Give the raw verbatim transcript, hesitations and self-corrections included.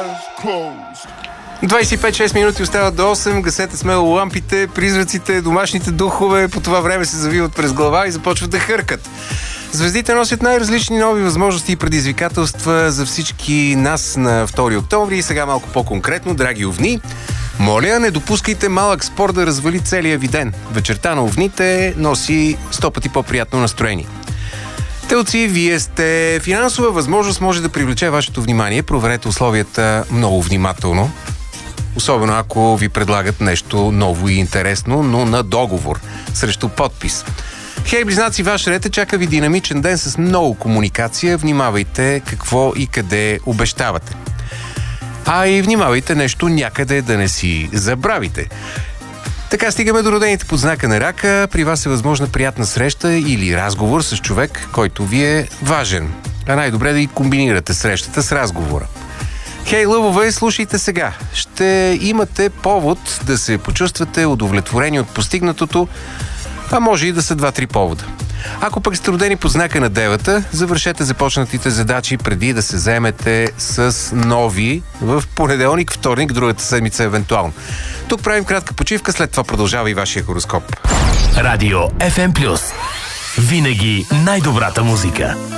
двайсет и пет шест минути остават до осем. Гасете смело лампите, призраците, домашните духове по това време се завиват през глава и започват да хъркат. Звездите носят най-различни нови възможности и предизвикателства за всички нас на втори октомври. И сега малко по-конкретно, драги овни, моля, не допускайте малък спор да развали целия ви ден. Вечерта на овните носи сто пъти по-приятно настроение. Телци, вие сте. Финансова възможност може да привлече вашето внимание. Проверете условията много внимателно. Особено ако ви предлагат нещо ново и интересно, но на договор, срещу подпис. Хей, близнаци, ваш ред е, чака ви динамичен ден с много комуникация. Внимавайте какво и къде обещавате. А и внимавайте нещо някъде да не си забравите. Така стигаме до родените под знака на рака. При вас е възможна приятна среща или разговор с човек, който ви е важен. А най-добре да и комбинирате срещата с разговора. Хей, лъвове, слушайте сега. Ще имате повод да се почувствате удовлетворени от постигнатото, а може и да са два-три повода. Ако пък сте родени под знака на девата, завършете започнатите задачи преди да се заемете с нови в понеделник, вторник, другата седмица евентуално. Тук правим кратка почивка, след това продължава и вашия хороскоп. Радио Еф Ем Плюс. Винаги най-добрата музика.